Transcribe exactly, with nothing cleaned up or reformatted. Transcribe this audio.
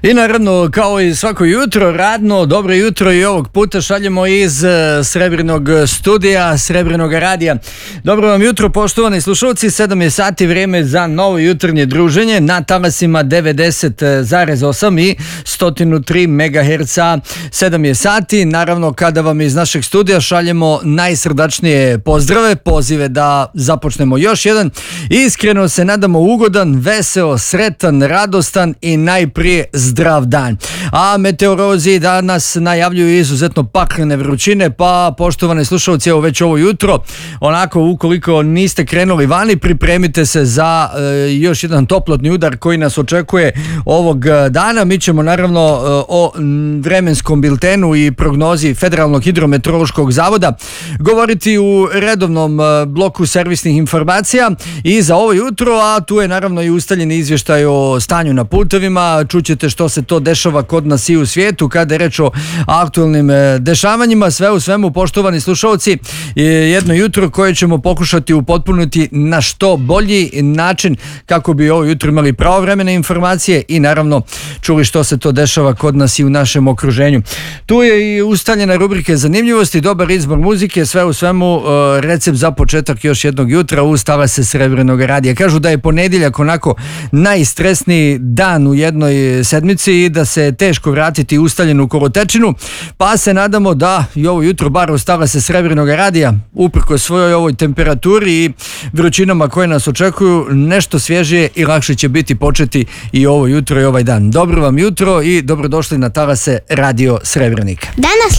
I naravno, kao i svako jutro, radno, dobro jutro i ovog puta šaljemo iz Srebrnog studija, Srebrnog radija. Dobro vam jutro, poštovani slušalci, sedam je sati, vrijeme za novo jutarnje druženje na talasima devedeset zarez osam i sto tri megaherca. sedam je sati, naravno kada vam iz našeg studija šaljemo najsrdačnije pozdrave, pozive da započnemo još jedan. Iskreno se nadamo ugodan, veseo, sretan, radostan i najprije zdrav dan. A meteorozi danas najavljuju izuzetno paklene vrućine, pa poštovane slušalci, evo već ovo jutro, onako ukoliko niste krenuli vani, pripremite se za e, još jedan toplotni udar koji nas očekuje ovog dana. Mi ćemo naravno e, o vremenskom biltenu i prognozi Federalnog hidrometeorološkog zavoda govoriti u redovnom e, bloku servisnih informacija i za ovo jutro, a tu je naravno i ustaljeni izvještaj o stanju na putevima. Čućete što se to dešava kod nas i u svijetu kada je reč o aktualnim dešavanjima. Sve u svemu, poštovani slušalci, jedno jutro koje ćemo pokušati upotpuniti na što bolji način kako bi ovo jutro imali pravovremene informacije i naravno čuli što se to dešava kod nas i u našem okruženju. Tu je i ustaljena rubrike zanimljivosti, dobar izbor muzike, sve u svemu recept za početak još jednog jutra uz talase Srebrnog radija. Kažu da je ponedjeljak onako najstresniji dan u jednoj sedmici i da se teško vratiti ustaljenu kolotečinu, pa se nadamo da i ovo jutro bar ostala se Srebrnog radija uprkos svojoj ovoj temperaturi i vrućinama koje nas očekuju nešto svježije i lakše će biti početi i ovo jutro i ovaj dan. Dobro vam jutro i dobrodošli na talase Radio Srebrenik. Danas